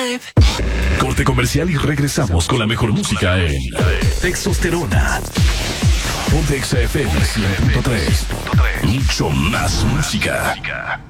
Corte comercial y regresamos con la mejor música en Testosterona. Ponte XFM 100.3. Mucho más música.